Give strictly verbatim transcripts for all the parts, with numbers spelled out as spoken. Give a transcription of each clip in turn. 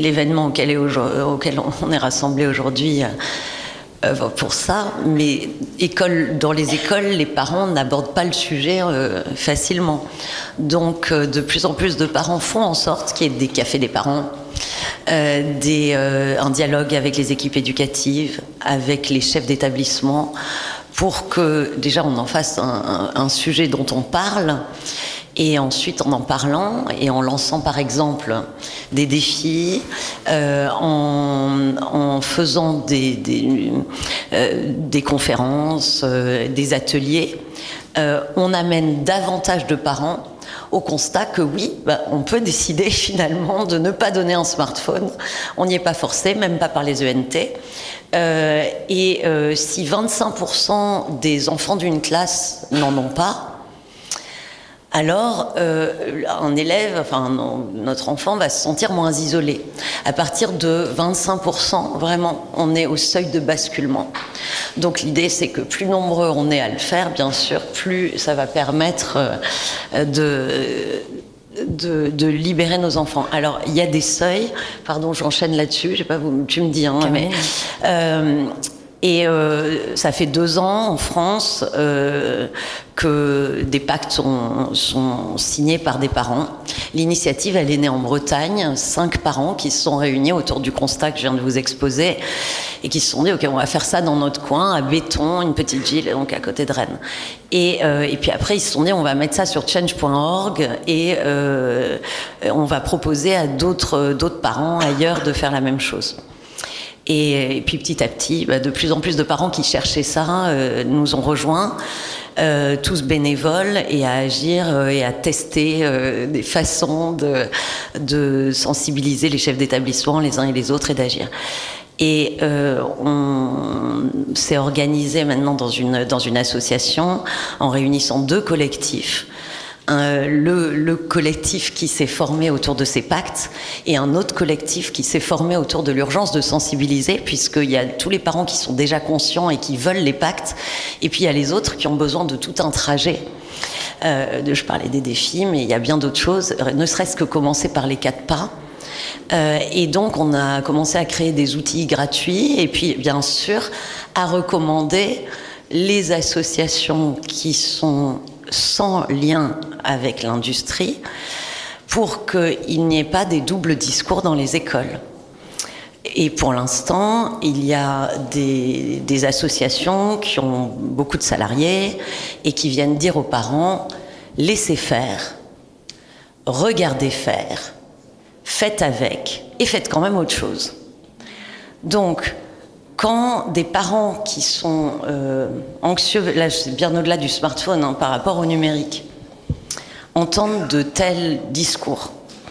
l'événement auquel, est auquel on est rassemblé aujourd'hui euh, pour ça, mais école, dans les écoles, les parents n'abordent pas le sujet euh, facilement. Donc, euh, de plus en plus de parents font en sorte qu'il y ait des cafés des parents, euh, des, euh, un dialogue avec les équipes éducatives, avec les chefs d'établissement, pour que déjà on en fasse un, un, un sujet dont on parle. Et ensuite, en en parlant et en lançant, par exemple, des défis, euh, en, en faisant des, des, euh, des conférences, euh, des ateliers, euh, on amène davantage de parents au constat que oui, bah, on peut décider finalement de ne pas donner un smartphone. On n'y est pas forcé, même pas par les E N T. Euh, et euh, si vingt-cinq pour cent des enfants d'une classe n'en ont pas, alors euh, un élève, enfin non, notre enfant va se sentir moins isolé. À partir de vingt-cinq pour cent, vraiment, on est au seuil de basculement. Donc l'idée, c'est que plus nombreux on est à le faire, bien sûr, plus ça va permettre euh, de... De, de libérer nos enfants. Alors, il y a des seuils. Pardon, j'enchaîne là-dessus. Je sais pas, vous, tu me dis, hein, mais euh, et euh, ça fait deux ans en France euh, que des pactes sont, sont signés par des parents. L'initiative, elle est née en Bretagne. Cinq parents qui se sont réunis autour du constat que je viens de vous exposer et qui se sont dit, ok, on va faire ça dans notre coin, à Béton, une petite ville, donc à côté de Rennes. Et, euh, et puis après, ils se sont dit, on va mettre ça sur change point org et euh, on va proposer à d'autres, d'autres parents ailleurs de faire la même chose. Et, et puis petit à petit, bah, de plus en plus de parents qui cherchaient ça euh, nous ont rejoints, euh, tous bénévoles, et à agir euh, et à tester euh, des façons de, de sensibiliser les chefs d'établissement les uns et les autres et d'agir. Et euh, on s'est organisé maintenant dans une, dans une association en réunissant deux collectifs. Un, le, le collectif qui s'est formé autour de ces pactes et un autre collectif qui s'est formé autour de l'urgence de sensibiliser, puisqu'il y a tous les parents qui sont déjà conscients et qui veulent les pactes, et puis il y a les autres qui ont besoin de tout un trajet. Euh, je parlais des défis, mais il y a bien d'autres choses, ne serait-ce que commencer par les quatre pas. Euh, et donc on a commencé à créer des outils gratuits et puis bien sûr à recommander les associations qui sont sans lien avec l'industrie pour qu'il n'y ait pas des doubles discours dans les écoles. Et pour l'instant, il y a des, des associations qui ont beaucoup de salariés et qui viennent dire aux parents « laissez faire, regardez faire ». Faites avec, et faites quand même autre chose. Donc, quand des parents qui sont euh, anxieux, là c'est bien au-delà du smartphone, hein, par rapport au numérique, entendent de tels discours,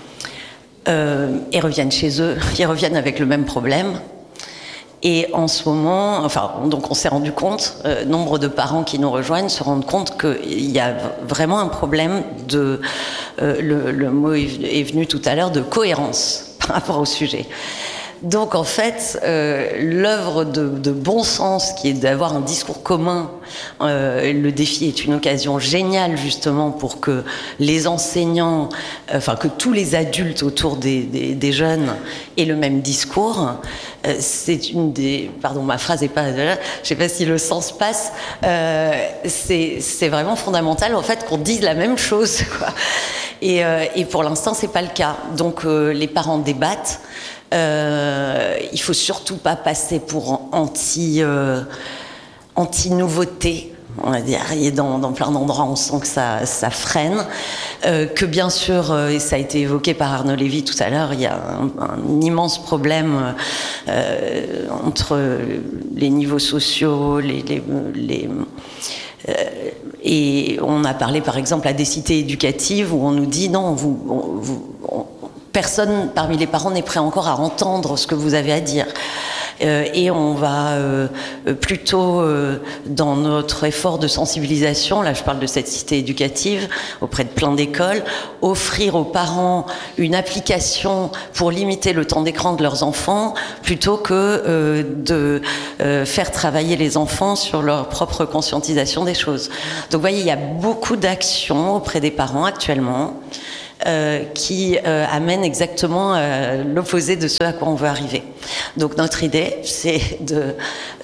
euh, et reviennent chez eux, ils reviennent avec le même problème. Et en ce moment, enfin, donc on s'est rendu compte, euh, nombre de parents qui nous rejoignent se rendent compte qu'il y a vraiment un problème de, euh, le, le mot est venu tout à l'heure, de cohérence par rapport au sujet. Donc en fait, euh, l'œuvre de, de bon sens qui est d'avoir un discours commun, euh, le défi est une occasion géniale justement pour que les enseignants, euh, enfin que tous les adultes autour des, des, des jeunes aient le même discours. Euh, c'est une des, pardon, ma phrase est pas, je sais pas si le sens passe. Euh, c'est, c'est vraiment fondamental en fait qu'on dise la même chose, quoi. Et, euh, et pour l'instant, c'est pas le cas. Donc euh, les parents débattent. Euh, il faut surtout pas passer pour anti euh, anti nouveauté, on va dire. Et dans, dans plein d'endroits, on sent que ça, ça freine. Euh, que bien sûr, euh, et ça a été évoqué par Arnaud Lévy tout à l'heure, il y a un, un immense problème euh, entre les niveaux sociaux, les, les, les euh, et on a parlé par exemple à des cités éducatives où on nous dit non, vous, vous on, personne parmi les parents n'est prêt encore à entendre ce que vous avez à dire. Euh, et on va euh, plutôt, euh, dans notre effort de sensibilisation, là je parle de cette cité éducative, auprès de plein d'écoles, offrir aux parents une application pour limiter le temps d'écran de leurs enfants, plutôt que euh, de euh, faire travailler les enfants sur leur propre conscientisation des choses. Donc vous voyez, il y a beaucoup d'actions auprès des parents actuellement. euh, qui euh, amène exactement euh, l'opposé de ce à quoi on veut arriver. Donc notre idée, c'est de,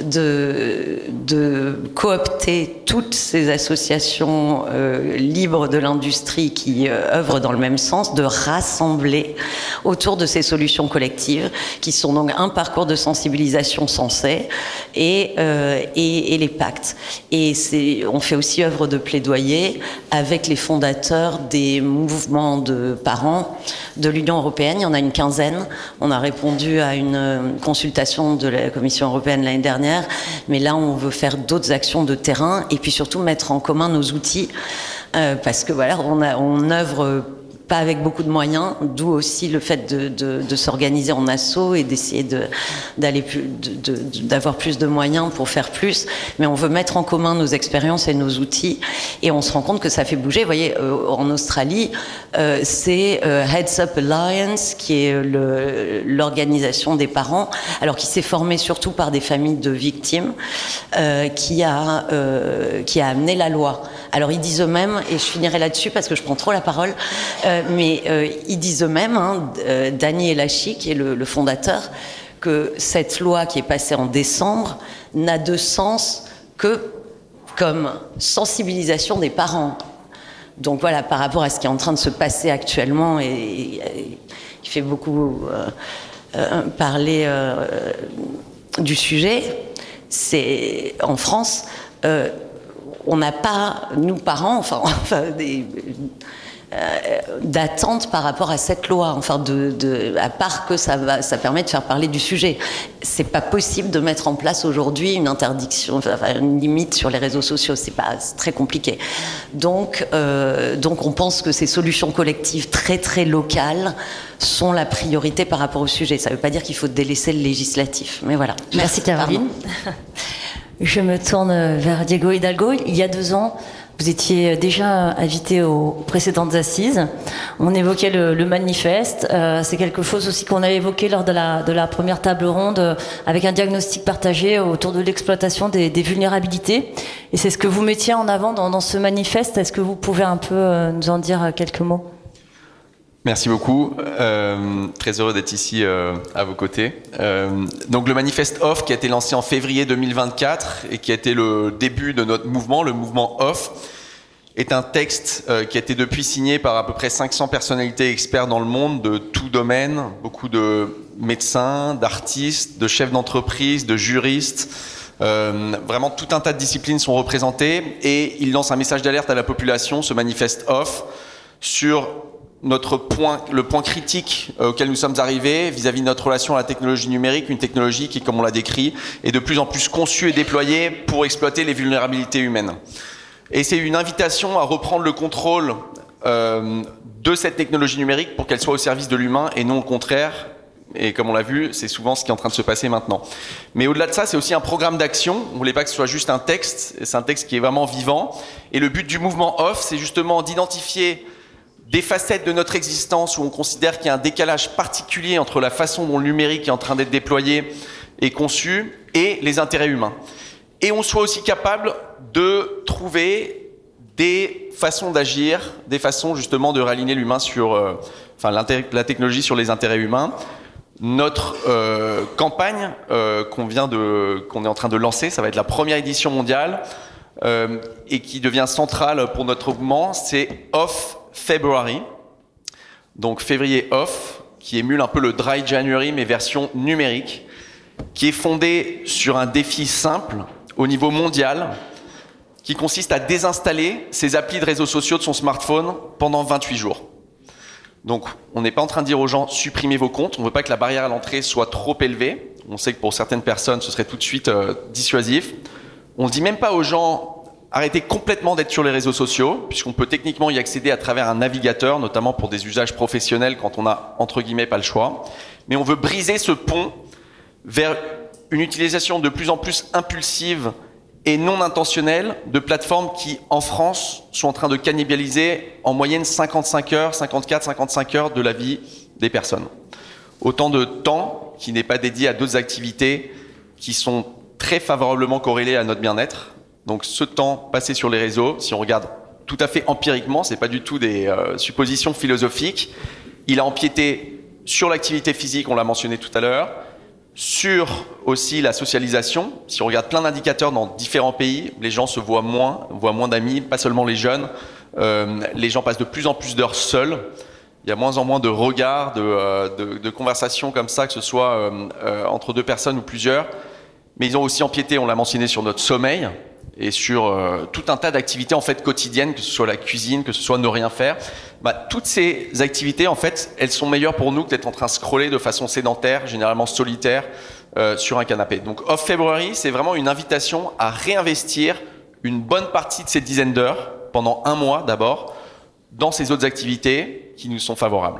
de, de coopter toutes ces associations euh, libres de l'industrie qui euh, œuvrent dans le même sens, de rassembler autour de ces solutions collectives, qui sont donc un parcours de sensibilisation sensé et, euh, et, et les pactes. Et c'est, on fait aussi œuvre de plaidoyer avec les fondateurs des mouvements de parents de l'Union européenne. Il y en a une quinzaine. On a répondu à une consultation de la Commission européenne l'année dernière, mais là on veut faire d'autres actions de terrain et puis surtout mettre en commun nos outils euh, parce que voilà, on, a, on œuvre pas avec beaucoup de moyens, d'où aussi le fait de, de, de s'organiser en asso et d'essayer de, d'aller plus, de, de, d'avoir plus de moyens pour faire plus. Mais on veut mettre en commun nos expériences et nos outils, et on se rend compte que ça fait bouger. Vous voyez, euh, en Australie, euh, c'est euh, Heads Up Alliance qui est le, l'organisation des parents, alors qui s'est formée surtout par des familles de victimes, euh, qui a euh, qui a amené la loi. Alors ils disent eux-mêmes, et je finirai là-dessus parce que je prends trop la parole. Euh, mais euh, ils disent eux-mêmes, hein, euh, Danny Elachi, qui est le, le fondateur, que cette loi qui est passée en décembre n'a de sens que comme sensibilisation des parents. Donc voilà, par rapport à ce qui est en train de se passer actuellement et, et, et qui fait beaucoup euh, euh, parler euh, du sujet, c'est en France, euh, on n'a pas, nous parents, enfin, enfin des... Euh, d'attente par rapport à cette loi, enfin de, de, à part que ça, va, ça permet de faire parler du sujet. C'est pas possible de mettre en place aujourd'hui une interdiction, enfin une limite sur les réseaux sociaux, c'est pas, c'est très compliqué. Donc, euh, donc on pense que ces solutions collectives très très locales sont la priorité par rapport au sujet. Ça veut pas dire qu'il faut délaisser le législatif, mais voilà. Merci Caroline. Je me tourne vers Diego Hidalgo. Il y a deux ans, vous étiez déjà invité aux précédentes assises. On évoquait le, le manifeste. Euh, c'est quelque chose aussi qu'on a évoqué lors de la, de la première table ronde euh, avec un diagnostic partagé autour de l'exploitation des, des vulnérabilités. Et c'est ce que vous mettiez en avant dans, dans ce manifeste. Est-ce que vous pouvez un peu euh, nous en dire quelques mots ? Merci beaucoup. Euh, très heureux d'être ici euh, à vos côtés. Euh, donc le manifeste Off qui a été lancé en février deux mille vingt-quatre et qui a été le début de notre mouvement, le mouvement Off, est un texte euh, qui a été depuis signé par à peu près cinq cents personnalités experts dans le monde de tout domaine, beaucoup de médecins, d'artistes, de chefs d'entreprise, de juristes. Euh, vraiment tout un tas de disciplines sont représentées et il lance un message d'alerte à la population, ce manifeste Off, sur notre point, le point critique auquel nous sommes arrivés vis-à-vis de notre relation à la technologie numérique, une technologie qui, comme on l'a décrit, est de plus en plus conçue et déployée pour exploiter les vulnérabilités humaines. Et c'est une invitation à reprendre le contrôle euh, de cette technologie numérique pour qu'elle soit au service de l'humain et non au contraire. Et comme on l'a vu, c'est souvent ce qui est en train de se passer maintenant. Mais au-delà de ça, c'est aussi un programme d'action. On ne voulait pas que ce soit juste un texte, c'est un texte qui est vraiment vivant. Et le but du mouvement Off, c'est justement d'identifier des facettes de notre existence où on considère qu'il y a un décalage particulier entre la façon dont le numérique est en train d'être déployé et conçu et les intérêts humains. Et on soit aussi capable de trouver des façons d'agir, des façons justement de réaligner l'humain sur, euh, enfin la technologie sur les intérêts humains. Notre euh, campagne euh, qu'on vient de, qu'on est en train de lancer, ça va être la première édition mondiale euh, et qui devient centrale pour notre mouvement, c'est Off February, donc février off, qui émule un peu le Dry January mais version numérique, qui est fondé sur un défi simple au niveau mondial, qui consiste à désinstaller ses applis de réseaux sociaux de son smartphone pendant vingt-huit jours. Donc on n'est pas en train de dire aux gens supprimez vos comptes, on ne veut pas que la barrière à l'entrée soit trop élevée, on sait que pour certaines personnes ce serait tout de suite euh, dissuasif. On ne dit même pas aux gens arrêtez complètement d'être sur les réseaux sociaux, puisqu'on peut techniquement y accéder à travers un navigateur, notamment pour des usages professionnels quand on a, entre guillemets, pas le choix. Mais on veut briser ce pont vers une utilisation de plus en plus impulsive et non intentionnelle de plateformes qui, en France, sont en train de cannibaliser en moyenne cinquante-cinq heures, cinquante-quatre, cinquante-cinq heures de la vie des personnes. Autant de temps qui n'est pas dédié à d'autres activités qui sont très favorablement corrélées à notre bien-être. Donc ce temps passé sur les réseaux, si on regarde tout à fait empiriquement, c'est pas du tout des euh, suppositions philosophiques. Il a empiété sur l'activité physique, on l'a mentionné tout à l'heure, sur aussi la socialisation. Si on regarde plein d'indicateurs dans différents pays, les gens se voient moins, voient moins d'amis, pas seulement les jeunes. Euh, les gens passent de plus en plus d'heures seuls. Il y a moins en moins de regards, de, euh, de, de conversations comme ça, que ce soit euh, euh, entre deux personnes ou plusieurs. Mais ils ont aussi empiété, on l'a mentionné, sur notre sommeil et sur euh, tout un tas d'activités en fait quotidiennes, que ce soit la cuisine, que ce soit ne rien faire. Bah, toutes ces activités, en fait, elles sont meilleures pour nous que d'être en train de scroller de façon sédentaire, généralement solitaire, euh, sur un canapé. Donc Off February, c'est vraiment une invitation à réinvestir une bonne partie de ces dizaines d'heures, pendant un mois d'abord, dans ces autres activités qui nous sont favorables.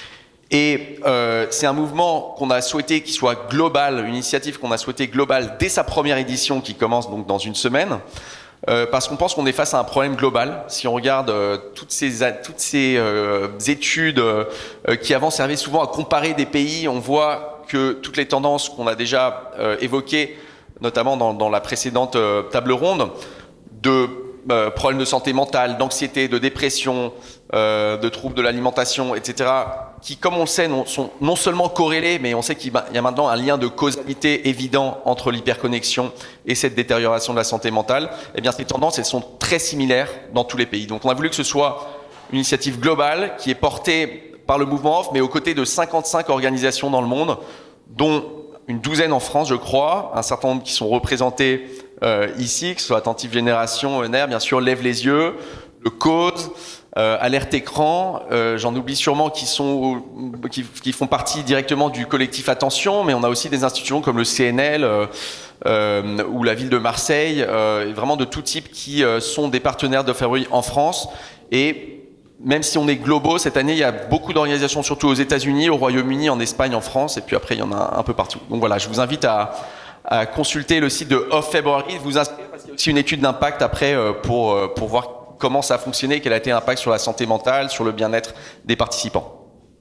Et euh, c'est un mouvement qu'on a souhaité qu'il soit global, une initiative qu'on a souhaité globale dès sa première édition qui commence donc dans une semaine, euh, parce qu'on pense qu'on est face à un problème global. Si on regarde euh, toutes ces, toutes ces euh, études euh, qui avant servaient souvent à comparer des pays, on voit que toutes les tendances qu'on a déjà euh, évoquées, notamment dans, dans la précédente euh, table ronde, de euh, problèmes de santé mentale, d'anxiété, de dépression, euh, de troubles de l'alimentation, et cetera, qui, comme on le sait, non, sont non seulement corrélés, mais on sait qu'il y a maintenant un lien de causalité évident entre l'hyperconnexion et cette détérioration de la santé mentale. Eh bien, ces tendances, elles sont très similaires dans tous les pays. Donc, on a voulu que ce soit une initiative globale qui est portée par le mouvement Off, mais aux côtés de cinquante-cinq organisations dans le monde, dont une douzaine en France, je crois, un certain nombre qui sont représentés euh, ici, que ce soit Attentive Génération, E N R, bien sûr, Lève les yeux, le Cause, euh, Alerte Écran, euh, j'en oublie sûrement qui sont, qui, qui font partie directement du collectif Attention, mais on a aussi des institutions comme le C N L euh, euh, ou la ville de Marseille, euh, vraiment de tout type qui euh, sont des partenaires de February en France. Et même si on est globaux, cette année, il y a beaucoup d'organisations, surtout aux États-Unis, au Royaume-Uni, en Espagne, en France, et puis après, il y en a un peu partout. Donc voilà, je vous invite à, à consulter le site de Off February, vous inscrire, parce qu'il y a aussi une étude d'impact après pour, pour voir comment ça a fonctionné, quel a été l'impact sur la santé mentale, sur le bien-être des participants.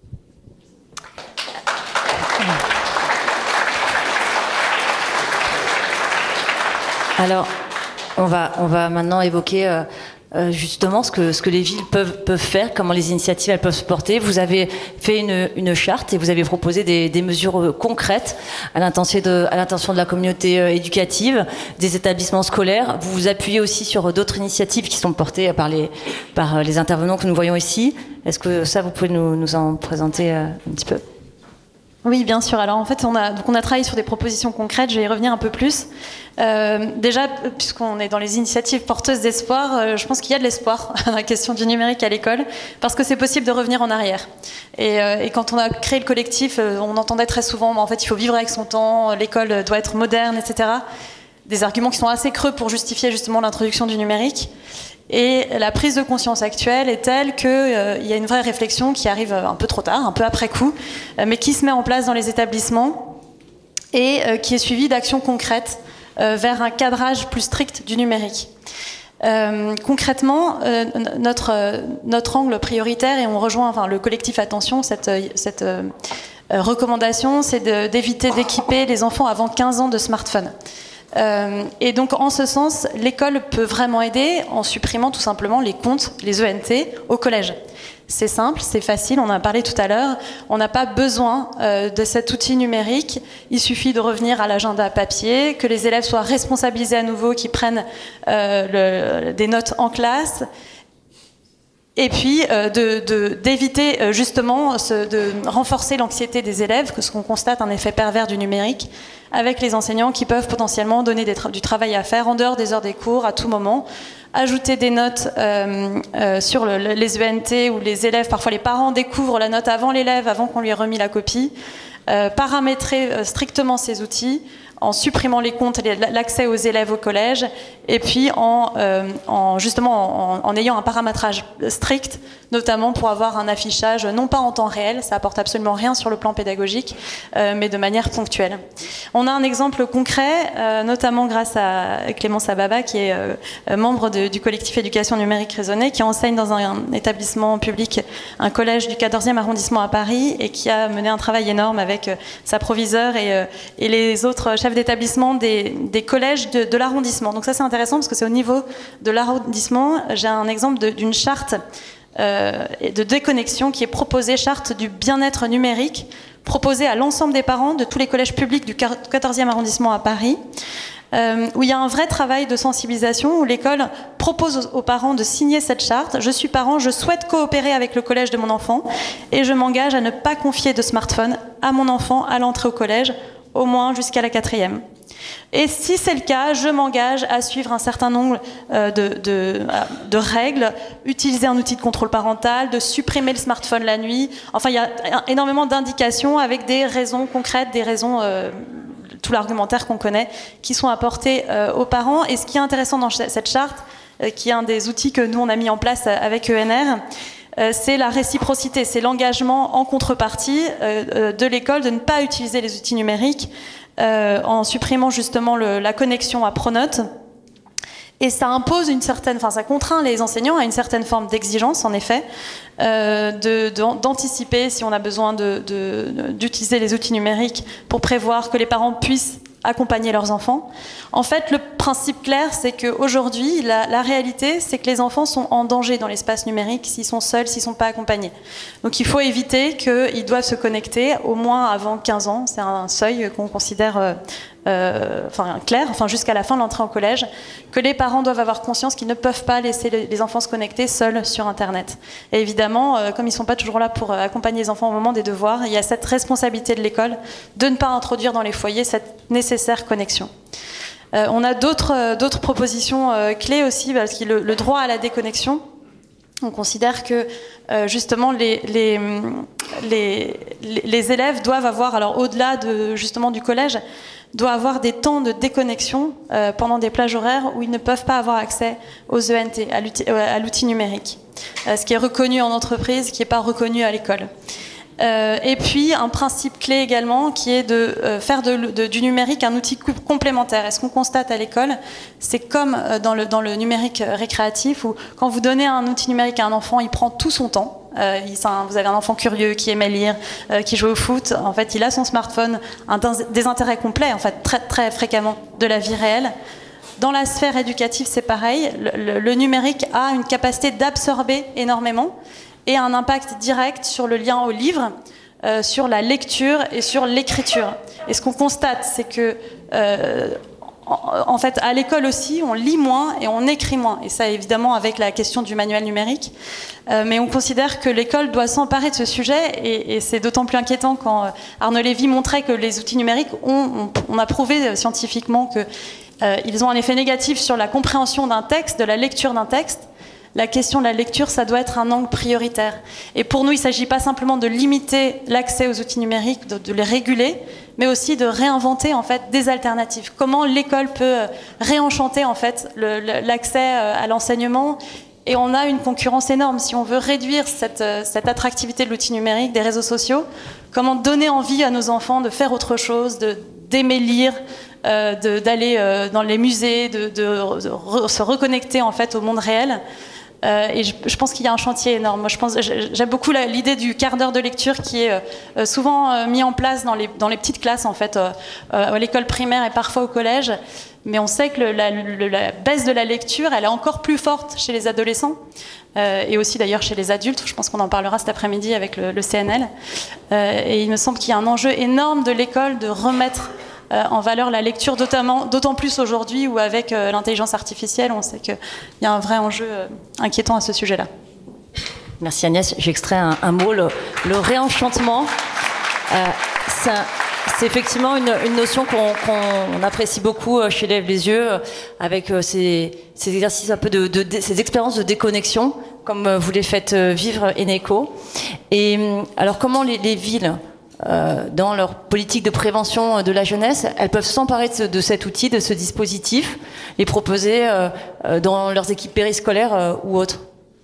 Alors, on va, on va maintenant évoquer euh, euh, justement ce que, ce que les villes peuvent, peuvent faire, comment les initiatives elles peuvent se porter. Vous avez fait une, une charte et vous avez proposé des, des mesures concrètes à l'intention de, à l'intention de la communauté euh, éducative, des établissements scolaires. Vous vous appuyez aussi sur d'autres initiatives qui sont portées par les, par les intervenants que nous voyons ici. Est-ce que ça, vous pouvez nous, nous en présenter euh, un petit peu ? Oui, bien sûr. Alors en fait, on a, donc on a travaillé sur des propositions concrètes, je vais y revenir un peu plus. Euh, déjà, puisqu'on est dans les initiatives porteuses d'espoir, euh, je pense qu'il y a de l'espoir dans la question du numérique à l'école, parce que c'est possible de revenir en arrière. Et, euh, et quand on a créé le collectif, euh, on entendait très souvent, bah, en fait, il faut vivre avec son temps, l'école doit être moderne, et cetera. Des arguments qui sont assez creux pour justifier justement l'introduction du numérique. Et la prise de conscience actuelle est telle qu'il euh, y a une vraie réflexion qui arrive un peu trop tard, un peu après coup, euh, mais qui se met en place dans les établissements et euh, qui est suivie d'actions concrètes euh, vers un cadrage plus strict du numérique. Euh, concrètement, euh, notre, euh, notre angle prioritaire, et on rejoint enfin, le collectif Attention, cette, cette euh, recommandation, c'est de, d'éviter d'équiper les enfants avant quinze ans de smartphones. Euh, et donc en ce sens, l'école peut vraiment aider en supprimant tout simplement les comptes, les E N T, au collège. C'est simple, c'est facile, on en a parlé tout à l'heure, on n'a pas besoin euh, de cet outil numérique, il suffit de revenir à l'agenda papier, que les élèves soient responsabilisés à nouveau, qu'ils prennent euh, le, des notes en classe, et puis euh, de, de, d'éviter euh, justement ce, de renforcer l'anxiété des élèves, parce qu'on constate un effet pervers du numérique, avec les enseignants qui peuvent potentiellement donner des tra- du travail à faire en dehors des heures des cours, à tout moment, ajouter des notes euh, euh, sur le, les E N T où les élèves, parfois les parents découvrent la note avant l'élève, avant qu'on lui ait remis la copie, euh, paramétrer euh, strictement ces outils, en supprimant les comptes et l'accès aux élèves au collège, et puis en, euh, en justement en, en ayant un paramétrage strict, notamment pour avoir un affichage non pas en temps réel, ça apporte absolument rien sur le plan pédagogique, euh, mais de manière ponctuelle. On a un exemple concret, euh, notamment grâce à Clémence Ababa, qui est euh, membre de, du collectif Éducation numérique raisonnée, qui enseigne dans un, un établissement public, un collège du quatorzième arrondissement à Paris, et qui a mené un travail énorme avec euh, sa proviseure et, euh, et les autres chefs chefs d'établissement des, des collèges de, de l'arrondissement. Donc ça c'est intéressant parce que c'est au niveau de l'arrondissement. J'ai un exemple de, d'une charte euh, de déconnexion qui est proposée, charte du bien-être numérique, proposée à l'ensemble des parents de tous les collèges publics du quatorzième arrondissement à Paris. Euh, où il y a un vrai travail de sensibilisation, où l'école propose aux, aux parents de signer cette charte. Je suis parent, je souhaite coopérer avec le collège de mon enfant et je m'engage à ne pas confier de smartphone à mon enfant à l'entrée au collège, au moins jusqu'à la quatrième. Et si c'est le cas, je m'engage à suivre un certain nombre euh, de, de, de règles, utiliser un outil de contrôle parental, de supprimer le smartphone la nuit. Enfin, il y a énormément d'indications avec des raisons concrètes, des raisons... Euh, tout l'argumentaire qu'on connaît, qui sont apportés euh, aux parents. Et ce qui est intéressant dans cette charte, euh, qui est un des outils que nous, on a mis en place avec E N R, euh, c'est la réciprocité, c'est l'engagement en contrepartie euh, euh, de l'école de ne pas utiliser les outils numériques euh, en supprimant justement le, la connexion à Pronote. Et ça impose une certaine, enfin ça contraint les enseignants à une certaine forme d'exigence, en effet, euh, de, de, d'anticiper si on a besoin de, de, d'utiliser les outils numériques pour prévoir que les parents puissent accompagner leurs enfants. En fait, le principe clair, c'est qu'aujourd'hui, la, la réalité, c'est que les enfants sont en danger dans l'espace numérique s'ils sont seuls, s'ils ne sont pas accompagnés. Donc il faut éviter qu'ils doivent se connecter au moins avant quinze ans. C'est un seuil qu'on considère euh, euh, enfin, clair, enfin, jusqu'à la fin de l'entrée au collège, que les parents doivent avoir conscience qu'ils ne peuvent pas laisser les, les enfants se connecter seuls sur Internet. Et évidemment, euh, comme ils ne sont pas toujours là pour accompagner les enfants au moment des devoirs, il y a cette responsabilité de l'école de ne pas introduire dans les foyers cette nécessaire connexion. Euh, on a d'autres, euh, d'autres propositions euh, clés aussi, parce que le, le droit à la déconnexion, on considère que euh, justement les, les, les, les élèves doivent avoir, alors au-delà de, justement du collège, doivent avoir des temps de déconnexion euh, pendant des plages horaires où ils ne peuvent pas avoir accès aux E N T, à l'outil, euh, à l'outil numérique, euh, ce qui est reconnu en entreprise, qui n'est pas reconnu à l'école. Euh, et puis un principe clé également qui est de euh, faire de, de, du numérique un outil complémentaire. Et ce qu'on constate à l'école, c'est comme euh, dans, le, dans le numérique récréatif où quand vous donnez un outil numérique à un enfant, il prend tout son temps. Euh, il, un, vous avez un enfant curieux qui aimait lire, euh, qui joue au foot. En fait, il a son smartphone, un désintérêt complet, en fait, très, très fréquemment de la vie réelle. Dans la sphère éducative, c'est pareil. Le, le, le numérique a une capacité d'absorber énormément et un impact direct sur le lien au livre, euh, sur la lecture et sur l'écriture. Et ce qu'on constate, c'est que, euh, en, en fait, à l'école aussi, on lit moins et on écrit moins. Et ça, évidemment, avec la question du manuel numérique. Euh, mais on considère que l'école doit s'emparer de ce sujet, et, et c'est d'autant plus inquiétant quand Arnaud Lévy montrait que les outils numériques ont, on, on a prouvé scientifiquement que euh, ils ont un effet négatif sur la compréhension d'un texte, de la lecture d'un texte. La question de la lecture, ça doit être un angle prioritaire. Et pour nous, il ne s'agit pas simplement de limiter l'accès aux outils numériques, de, de les réguler, mais aussi de réinventer en fait des alternatives. Comment l'école peut réenchanter en fait le, l'accès à l'enseignement. Et on a une concurrence énorme. Si on veut réduire cette, cette attractivité de l'outil numérique, des réseaux sociaux, comment donner envie à nos enfants de faire autre chose, de, d'aimer lire, euh, de, d'aller euh, dans les musées, de, de, de re, se reconnecter en fait au monde réel. Euh, et je, je pense qu'il y a un chantier énorme. Moi, je pense, j'aime beaucoup la, l'idée du quart d'heure de lecture qui est euh, souvent euh, mis en place dans les, dans les petites classes, en fait, euh, euh, à l'école primaire et parfois au collège. Mais on sait que le, la, le, la baisse de la lecture, elle est encore plus forte chez les adolescents euh, et aussi d'ailleurs chez les adultes. Je pense qu'on en parlera cet après-midi avec le, le C N L. Euh, et il me semble qu'il y a un enjeu énorme de l'école de remettre Euh, en valeur la lecture, d'autant, d'autant plus aujourd'hui où avec euh, l'intelligence artificielle, on sait qu'il y a un vrai enjeu euh, inquiétant à ce sujet-là. Merci Agnès. J'extrais un, un mot, le, le réenchantement. Euh, ça, c'est effectivement une, une notion qu'on, qu'on apprécie beaucoup chez Lève les yeux, avec euh, ces, ces exercices un peu de, de, de ces expériences de déconnexion, comme vous les faites vivre Eneco. Et alors, comment les, les villes Euh, dans leur politique de prévention de la jeunesse, elles peuvent s'emparer de, ce, de cet outil, de ce dispositif, les proposer euh, euh, dans leurs équipes périscolaires euh, ou autres.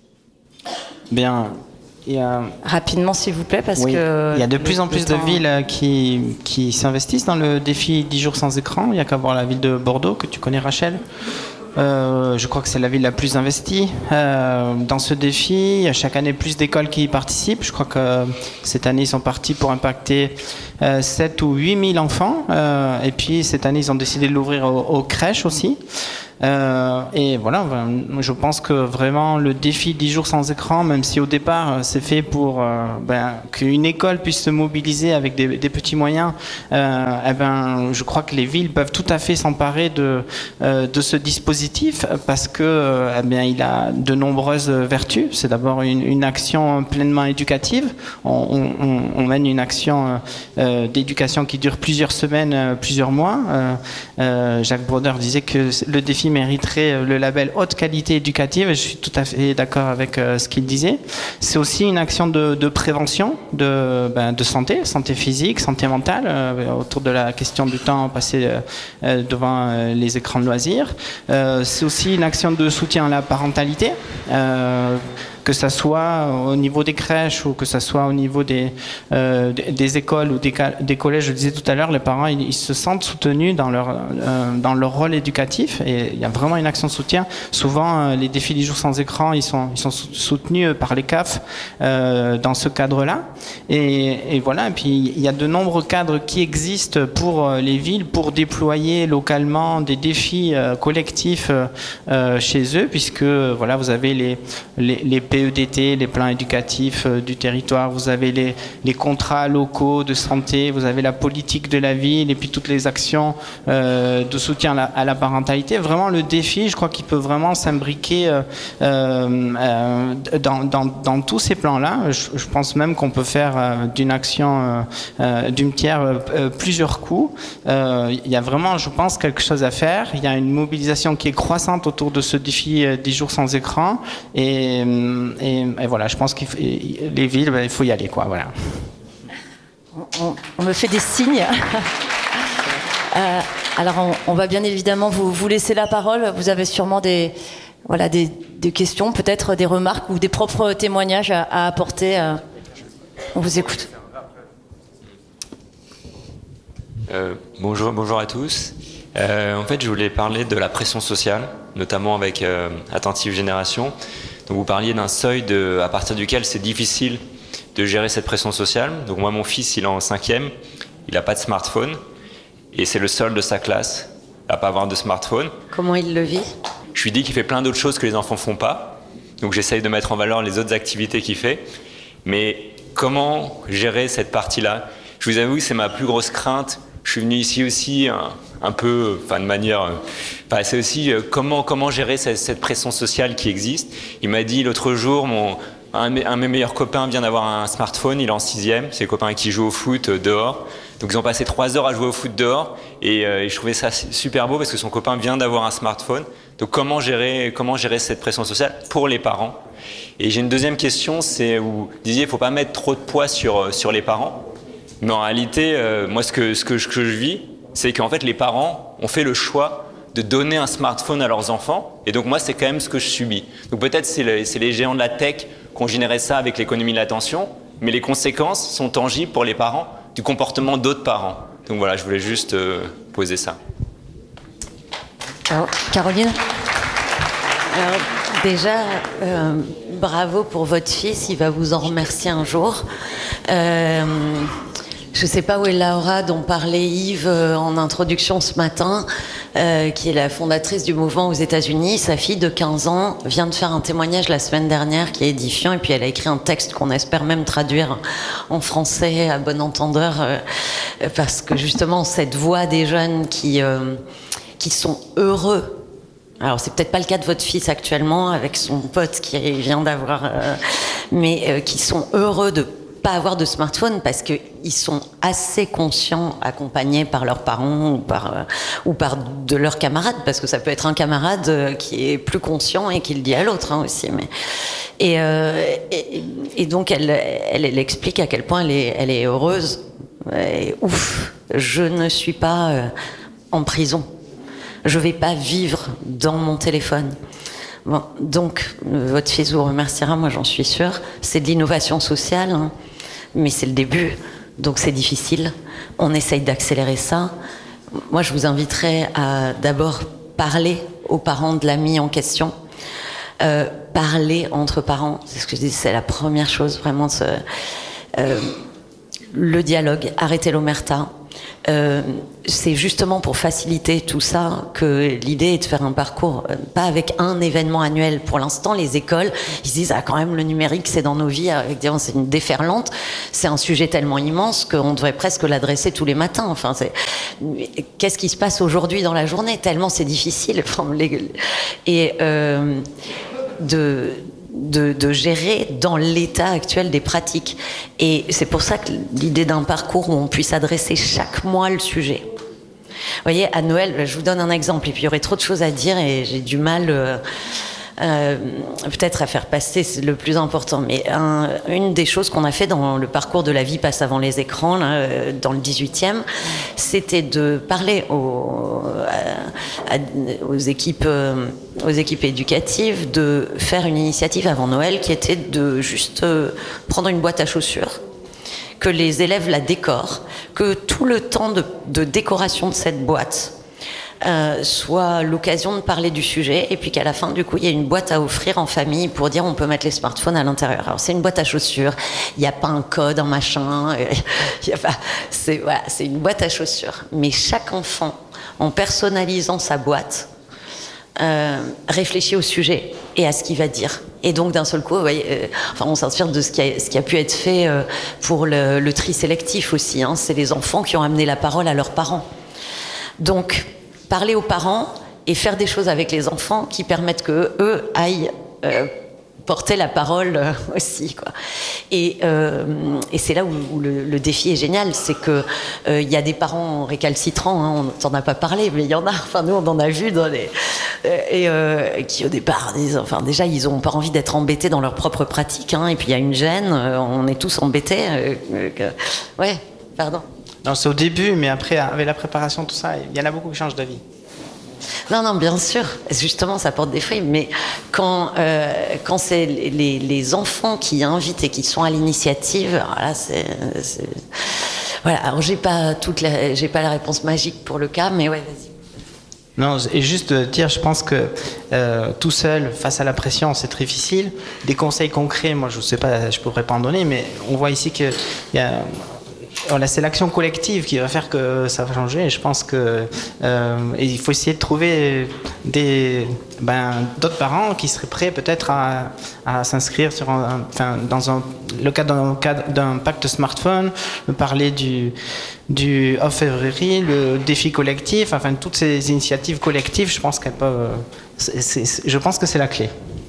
Bien, il y a... Rapidement, s'il vous plaît, parce oui, que... il y a de plus en plus de villes qui, qui s'investissent dans le défi dix jours sans écran. Il n'y a qu'à voir la ville de Bordeaux, que tu connais, Rachel. Euh, je crois que c'est la ville la plus investie euh, dans ce défi. Il y a chaque année plus d'écoles qui y participent. Je crois que cette année, ils sont partis pour impacter euh, sept ou huit mille enfants. Euh, et puis cette année, ils ont décidé de l'ouvrir aux, aux crèches aussi. Euh, et voilà, je pense que vraiment le défi dix jours sans écran, même si au départ c'est fait pour euh, ben, qu'une école puisse se mobiliser avec des, des petits moyens, euh, eh ben, je crois que les villes peuvent tout à fait s'emparer de, euh, de ce dispositif parce que euh, eh bien, il a de nombreuses vertus. C'est d'abord une, une action pleinement éducative. On, on, on mène une action euh, d'éducation qui dure plusieurs semaines, plusieurs mois. Euh, euh, Jacques Brodeur disait que le défi mériterait le label haute qualité éducative et je suis tout à fait d'accord avec euh, ce qu'il disait. C'est aussi une action de, de prévention, de, ben, de santé, santé physique, santé mentale, euh, autour de la question du temps passé euh, devant euh, les écrans de loisirs. Euh, c'est aussi une action de soutien à la parentalité. Euh, que ça soit au niveau des crèches ou que ça soit au niveau des, euh, des écoles ou des, des collèges, je disais tout à l'heure, les parents ils, ils se sentent soutenus dans leur, euh, dans leur rôle éducatif et il y a vraiment une action de soutien. Souvent, euh, les défis dix jours sans écran, ils sont, ils sont soutenus par les C A F euh, dans ce cadre-là. Et, et voilà, et puis il y a de nombreux cadres qui existent pour euh, les villes pour déployer localement des défis euh, collectifs euh, chez eux, puisque voilà, vous avez les, les, les P E D T, les plans éducatifs euh, du territoire, vous avez les, les contrats locaux de santé, vous avez la politique de la ville et puis toutes les actions euh, de soutien à la, à la parentalité. Vraiment le défi, je crois qu'il peut vraiment s'imbriquer euh, euh, dans, dans, dans tous ces plans-là. Je, je pense même qu'on peut faire euh, d'une action euh, d'une pierre euh, plusieurs coups. Euh, il y a vraiment, je pense, quelque chose à faire. Il y a une mobilisation qui est croissante autour de ce défi euh, dix jours sans écran et Et, et voilà, je pense que les villes, ben, il faut y aller, quoi. Voilà. On, on me fait des signes. euh, alors, on, on va bien évidemment vous, vous laisser la parole. Vous avez sûrement des, voilà, des, des questions, peut-être des remarques ou des propres témoignages à, à apporter. Euh, on vous écoute. Euh, bonjour, bonjour à tous. Euh, en fait, je voulais parler de la pression sociale, notamment avec euh, Attentive Génération. Donc vous parliez d'un seuil de, à partir duquel c'est difficile de gérer cette pression sociale. Donc moi, mon fils, il est en cinquième, il n'a pas de smartphone et c'est le seul de sa classe à pas avoir de smartphone. Comment il le vit ? Je lui dis qu'il fait plein d'autres choses que les enfants font pas. Donc j'essaye de mettre en valeur les autres activités qu'il fait. Mais comment gérer cette partie-là ? Je vous avoue que c'est ma plus grosse crainte. Je suis venu ici aussi un, un peu, enfin de manière, enfin c'est aussi euh, comment comment gérer cette, cette pression sociale qui existe. Il m'a dit l'autre jour, mon un, un de mes meilleurs copains vient d'avoir un smartphone, il est en sixième, c'est les copains qui jouent au foot euh, dehors. Donc ils ont passé trois heures à jouer au foot dehors et, euh, et je trouvais ça super beau parce que son copain vient d'avoir un smartphone. Donc comment gérer comment gérer cette pression sociale pour les parents ? Et j'ai une deuxième question, c'est où vous disiez il faut pas mettre trop de poids sur sur les parents. Mais en réalité, euh, moi, ce que, ce, que, ce que je vis, c'est qu'en fait, les parents ont fait le choix de donner un smartphone à leurs enfants. Et donc, moi, c'est quand même ce que je subis. Donc, peut-être c'est le, c'est les géants de la tech qui ont généré ça avec l'économie de l'attention, mais les conséquences sont tangibles pour les parents du comportement d'autres parents. Donc, voilà, je voulais juste euh, poser ça. Alors, Caroline ? Alors, déjà, euh, bravo pour votre fils, il va vous en remercier un jour. Euh, je ne sais pas où est Laura, dont parlait Yves euh, en introduction ce matin, euh, qui est la fondatrice du mouvement aux États-Unis. Sa fille de quinze ans vient de faire un témoignage la semaine dernière qui est édifiant, et puis elle a écrit un texte qu'on espère même traduire en français à bon entendeur, euh, parce que justement, cette voix des jeunes qui, euh, qui sont heureux. Alors, c'est peut-être pas le cas de votre fils actuellement, avec son pote qui vient d'avoir... Euh, mais euh, qui sont heureux de pas avoir de smartphone parce qu'ils sont assez conscients, accompagnés par leurs parents ou par, euh, ou par de leurs camarades, parce que ça peut être un camarade euh, qui est plus conscient et qui le dit à l'autre hein, aussi. Mais... Et, euh, et, et donc, elle, elle, elle explique à quel point elle est, elle est heureuse. Et, ouf, je ne suis pas euh, en prison. Je ne vais pas vivre dans mon téléphone. Bon, donc, votre fils vous remerciera, moi j'en suis sûre. C'est de l'innovation sociale, hein, mais c'est le début, donc c'est difficile. On essaye d'accélérer ça. Moi, je vous inviterai à d'abord parler aux parents de l'ami en question. Euh, parler entre parents, c'est ce que je dis, c'est la première chose, vraiment. Ce, euh, le dialogue, arrêter l'omerta. Euh, c'est justement pour faciliter tout ça que l'idée est de faire un parcours, euh, pas avec un événement annuel. Pour l'instant, les écoles, ils se disent, ah, quand même, le numérique, c'est dans nos vies, avec des, c'est une déferlante. C'est un sujet tellement immense qu'on devrait presque l'adresser tous les matins. Enfin, c'est, qu'est-ce qui se passe aujourd'hui dans la journée? Tellement c'est difficile. Et euh, de... De, de gérer dans l'état actuel des pratiques. Et c'est pour ça que l'idée d'un parcours où on puisse adresser chaque mois le sujet. Vous voyez, à Noël, je vous donne un exemple, et puis il y aurait trop de choses à dire, et j'ai du mal euh, euh, peut-être à faire passer le plus important. Mais un, une des choses qu'on a fait dans le parcours de La vie passe avant les écrans, là, dans le dix-huitième, c'était de parler aux, à, à, aux équipes... Euh, aux équipes éducatives de faire une initiative avant Noël qui était de juste euh, prendre une boîte à chaussures, que les élèves la décorent, que tout le temps de, de décoration de cette boîte euh, soit l'occasion de parler du sujet, et puis qu'à la fin, du coup, il y a une boîte à offrir en famille pour dire on peut mettre les smartphones à l'intérieur. Alors c'est une boîte à chaussures, il n'y a pas un code, un machin, il y a pas, c'est, voilà, c'est une boîte à chaussures. Mais chaque enfant, en personnalisant sa boîte, Euh, réfléchit au sujet et à ce qu'il va dire. Et donc d'un seul coup, vous voyez, euh, enfin, on s'inspire de ce qui, a, ce qui a pu être fait euh, pour le, le tri sélectif aussi. Hein. C'est les enfants qui ont amené la parole à leurs parents. Donc, parler aux parents et faire des choses avec les enfants qui permettent que eux aillent euh, porter la parole euh, aussi, quoi. Et, euh, et c'est là où, où le, le défi est génial, c'est que il euh, y a des parents récalcitrants, hein, on t'en a pas parlé, mais il y en a. Enfin, nous, on en a vu dans les euh, et euh, qui au départ disent, enfin, déjà, ils ont pas envie d'être embêtés dans leur propre pratique, hein, et puis il y a une gêne, euh, on est tous embêtés. Euh, euh, que... Ouais, pardon. Non, c'est au début, mais après, avec la préparation, tout ça, il y en a beaucoup qui changent d'avis. Non, non, bien sûr. Justement, ça porte des fruits. Mais quand, euh, quand c'est les, les enfants qui invitent et qui sont à l'initiative, alors là, c'est, c'est... Voilà. Alors, j'ai pas toute la, j'ai pas la réponse magique pour le cas, mais ouais, vas-y. Non, et juste dire, je pense que euh, tout seul, face à la pression, c'est très difficile. Des conseils concrets, moi, je sais pas, je pourrais pas en donner, mais on voit ici que il y a Voilà, c'est l'action collective qui va faire que ça va changer. Et je pense que euh, il faut essayer de trouver des, ben, d'autres parents qui seraient prêts peut-être à, à s'inscrire sur un, enfin, dans un, le cadre d'un, cadre d'un pacte smartphone, parler du, du Off February, le défi collectif, enfin toutes ces initiatives collectives. Je pense qu'elles peuvent. C'est, c'est, je pense que c'est la clé.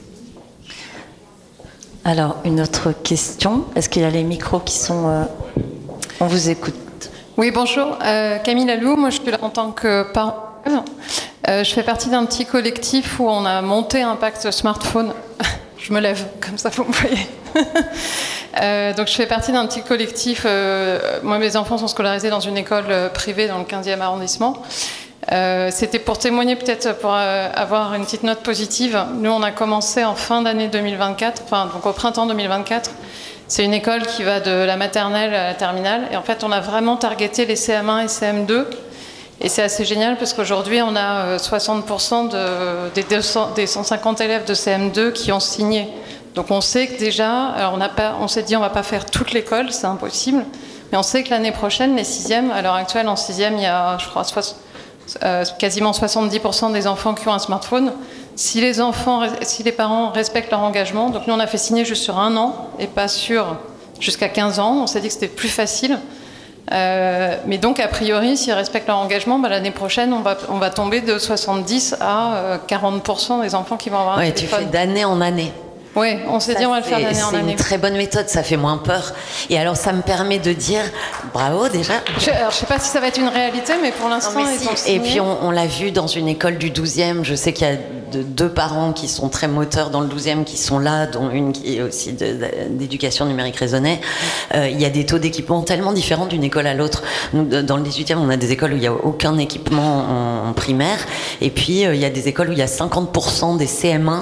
Alors, une autre question. Est-ce qu'il y a les micros qui sont... Euh... On vous écoute. Oui, bonjour. Euh, Camille Lalou, moi je suis là en tant que parent. Euh, je fais partie d'un petit collectif où on a monté un pacte smartphone. Je me lève, comme ça vous me voyez. euh, donc je fais partie d'un petit collectif. Euh, moi, mes enfants sont scolarisés dans une école privée dans le quinzième arrondissement. Euh, c'était pour témoigner, peut-être pour euh, avoir une petite note positive. Nous, on a commencé en fin d'année deux mille vingt-quatre, enfin donc au printemps deux mille vingt-quatre. C'est une école qui va de la maternelle à la terminale. Et en fait, on a vraiment targeté les C M un et C M deux. Et c'est assez génial parce qu'aujourd'hui, on a soixante pour cent de, des, deux cents, des cent cinquante élèves de C M deux qui ont signé. Donc on sait que déjà, alors on, a pas, on s'est dit on ne va pas faire toute l'école, c'est impossible. Mais on sait que l'année prochaine, les sixièmes, à l'heure actuelle, en sixième, il y a, je crois, soix, euh, quasiment soixante-dix pour cent des enfants qui ont un smartphone. Si les enfants, si les parents respectent leur engagement, donc nous on a fait signer juste sur un an et pas sur jusqu'à quinze ans, on s'est dit que c'était plus facile. Euh, mais donc a priori, s'ils respectent leur engagement, bah, l'année prochaine on va, on va tomber de soixante-dix à euh, quarante pour cent des enfants qui vont avoir un ouais, téléphone. Tu fais d'année en année. Oui, on s'est ça, dit on va le faire d'année en année. C'est une très bonne méthode, ça fait moins peur. Et alors ça me permet de dire bravo déjà. Je ne sais pas si ça va être une réalité, mais pour l'instant non, mais ils si. Et puis on, on l'a vu dans une école du douzième, je sais qu'il y a de, deux parents qui sont très moteurs dans le douzième qui sont là, dont une qui est aussi de, de, d'éducation numérique raisonnée. Euh, il y a des taux d'équipement tellement différents d'une école à l'autre. Nous, dans le dix-huitième, on a des écoles où il n'y a aucun équipement en, en primaire. Et puis euh, il y a des écoles où il y a cinquante pour cent des C M un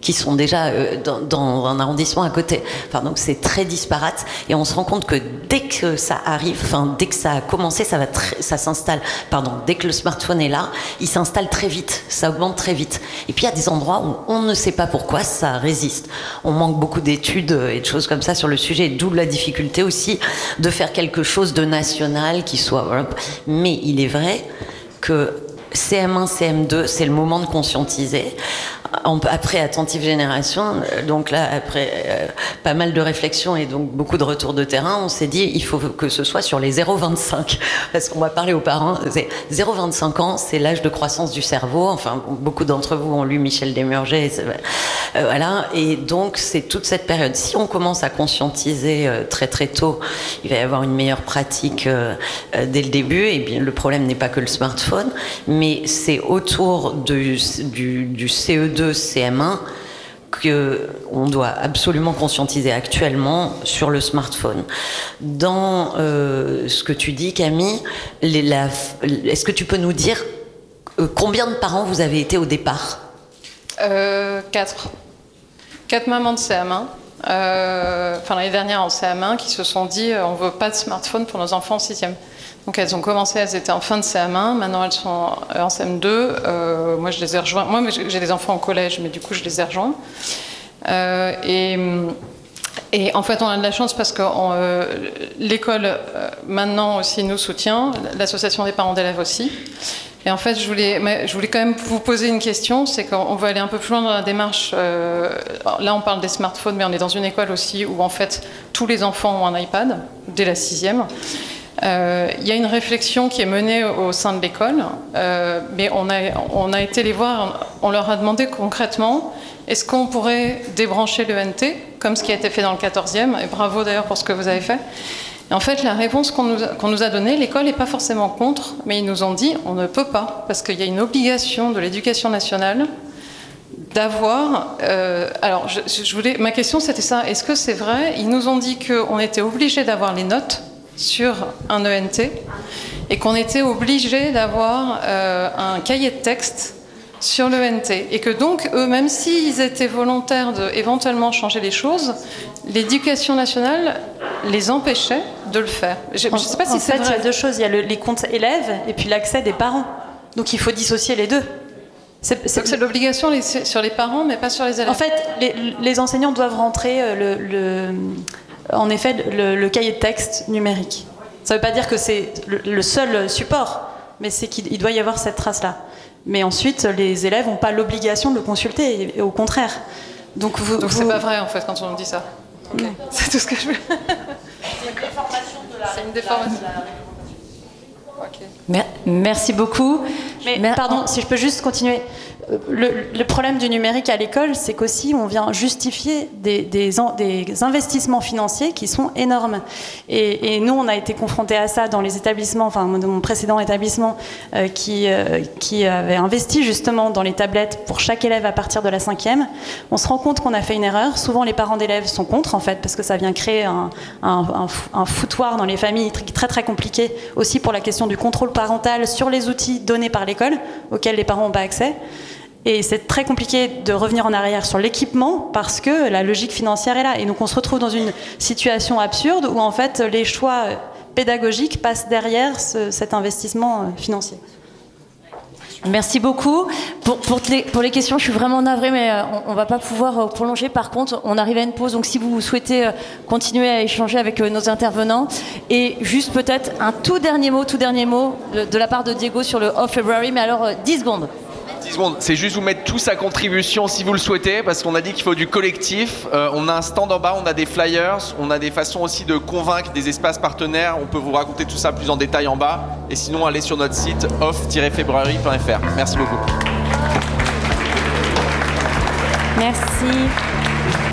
qui sont déjà euh, dans, dans un arrondissement à côté. Enfin, donc c'est très disparate et on se rend compte que dès que ça arrive, enfin dès que ça a commencé, ça va très, ça s'installe. Pardon, dès que le smartphone est là, il s'installe très vite, ça augmente très vite. Et puis il y a des endroits où on ne sait pas pourquoi ça résiste. On manque beaucoup d'études et de choses comme ça sur le sujet, d'où la difficulté aussi de faire quelque chose de national qui soit. Mais il est vrai que C M un, C M deux, c'est le moment de conscientiser. Après Attentive Génération, donc là, après euh, pas mal de réflexions et donc beaucoup de retours de terrain, on s'est dit il faut que ce soit sur les zéro virgule vingt-cinq. Parce qu'on va parler aux parents. zéro virgule vingt-cinq ans, c'est l'âge de croissance du cerveau. Enfin, beaucoup d'entre vous ont lu Michel Desmurger. Euh, voilà. Et donc, c'est toute cette période. Si on commence à conscientiser euh, très très tôt, il va y avoir une meilleure pratique euh, euh, dès le début. Et bien, le problème n'est pas que le smartphone, mais c'est autour du, du, du C E deux, C M un qu'on doit absolument conscientiser actuellement sur le smartphone. Dans euh, ce que tu dis, Camille, les, la, est-ce que tu peux nous dire euh, combien de parents vous avez été au départ? euh, Quatre. Quatre mamans de C M un, euh, enfin l'année dernière en C M un, qui se sont dit euh, on veut pas de smartphone pour nos enfants en sixième. Donc elles ont commencé, elles étaient en fin de C M un, maintenant elles sont en C M deux. Euh, moi je les ai rejoints. Moi j'ai des enfants en collège, mais du coup je les ai rejoints. Euh, et, et en fait on a de la chance parce que on, euh, l'école euh, maintenant aussi nous soutient, l'association des parents d'élèves aussi. Et en fait je voulais, mais je voulais quand même vous poser une question, c'est qu'on veut aller un peu plus loin dans la démarche. Euh, là on parle des smartphones, mais on est dans une école aussi où en fait tous les enfants ont un iPad dès la sixième. Il euh, y a une réflexion qui est menée au sein de l'école, euh, mais on a, on a été les voir, on leur a demandé concrètement, est-ce qu'on pourrait débrancher l'E N T, comme ce qui a été fait dans le quatorzième, et bravo d'ailleurs pour ce que vous avez fait. Et en fait, la réponse qu'on nous, qu'on nous a donnée, l'école n'est pas forcément contre, mais ils nous ont dit, on ne peut pas, parce qu'il y a une obligation de l'éducation nationale d'avoir... Euh, alors, je, je voulais, ma question c'était ça, est-ce que c'est vrai? Ils nous ont dit qu'on était obligé d'avoir les notes sur un E N T et qu'on était obligé d'avoir euh, un cahier de texte sur l'E N T et que donc eux, même s'ils étaient volontaires de éventuellement changer les choses, l'éducation nationale les empêchait de le faire. Je ne sais pas si c'est vrai. En fait, il y a deux choses, il y a le, les comptes élèves et puis l'accès des parents. Donc il faut dissocier les deux. C'est, c'est, c'est l'obligation sur les parents, mais pas sur les élèves. En fait, les, les enseignants doivent rentrer le, le en effet, le, le cahier de texte numérique. Ça ne veut pas dire que c'est le, le seul support, mais c'est qu'il doit y avoir cette trace-là. Mais ensuite, les élèves n'ont pas l'obligation de le consulter, et au contraire. Donc, vous, Donc vous... c'est pas vrai, en fait, quand on nous dit ça. Okay. C'est tout ce que je veux. C'est une déformation de la... C'est une déformation. Okay. Merci beaucoup. Mais, Mais pardon, si je peux juste continuer. Le, le problème du numérique à l'école, c'est qu'aussi on vient justifier des, des, des investissements financiers qui sont énormes. Et, et nous, on a été confrontés à ça dans les établissements, enfin dans mon précédent établissement, euh, qui, euh, qui avait investi justement dans les tablettes pour chaque élève à partir de la cinquième. On se rend compte qu'on a fait une erreur. Souvent, les parents d'élèves sont contre, en fait, parce que ça vient créer un, un, un, un foutoir dans les familles très très compliqué, aussi pour la question du contrôle parental sur les outils donnés par l'école, auxquels les parents n'ont pas accès. Et c'est très compliqué de revenir en arrière sur l'équipement parce que la logique financière est là. Et donc on se retrouve dans une situation absurde où en fait les choix pédagogiques passent derrière ce, cet investissement financier. Merci beaucoup. Pour, pour, les, pour les questions, je suis vraiment navrée, mais on ne va pas pouvoir prolonger. Par contre, on arrive à une pause, donc si vous souhaitez continuer à échanger avec nos intervenants. Et juste peut-être un tout dernier mot, tout dernier mot de, de la part de Diego sur le Off February, mais alors dix secondes. dix secondes, c'est juste vous mettre tous à contribution si vous le souhaitez, parce qu'on a dit qu'il faut du collectif. Euh, on a un stand en bas, on a des flyers, on a des façons aussi de convaincre des espaces partenaires. On peut vous raconter tout ça plus en détail en bas. Et sinon, allez sur notre site off tiret february point f r. Merci beaucoup. Merci.